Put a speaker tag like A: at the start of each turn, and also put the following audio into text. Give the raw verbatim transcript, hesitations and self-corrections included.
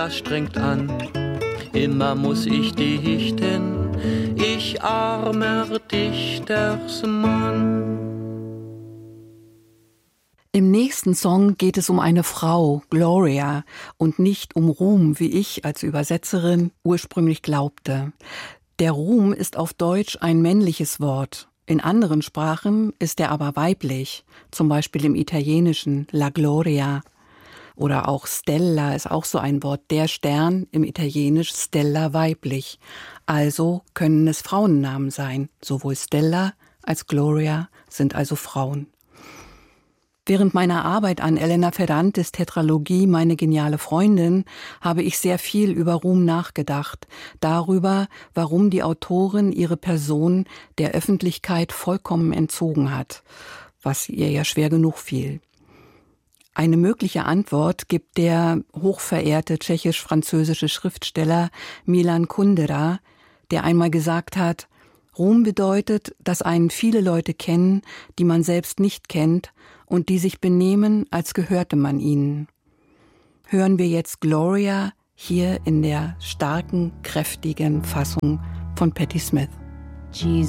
A: Das strengt an, immer muss ich dichten, ich armer Dichtersmann.
B: Im nächsten Song geht es um eine Frau, Gloria, und nicht um Ruhm, wie ich als Übersetzerin ursprünglich glaubte. Der Ruhm ist auf Deutsch ein männliches Wort. In anderen Sprachen ist er aber weiblich, zum Beispiel im Italienischen La Gloria. Oder auch Stella ist auch so ein Wort, der Stern, im Italienisch Stella weiblich. Also können es Frauennamen sein. Sowohl Stella als Gloria sind also Frauen. Während meiner Arbeit an Elena Ferrantes Tetralogie Meine geniale Freundin habe ich sehr viel über Ruhm nachgedacht, darüber, warum die Autorin ihre Person der Öffentlichkeit vollkommen entzogen hat, was ihr ja schwer genug fiel. Eine mögliche Antwort gibt der hochverehrte tschechisch-französische Schriftsteller Milan Kundera, der einmal gesagt hat, Ruhm bedeutet, dass einen viele Leute kennen, die man selbst nicht kennt und die sich benehmen, als gehörte man ihnen. Hören wir jetzt Gloria hier in der starken, kräftigen Fassung von Patti Smith.
C: Jesus.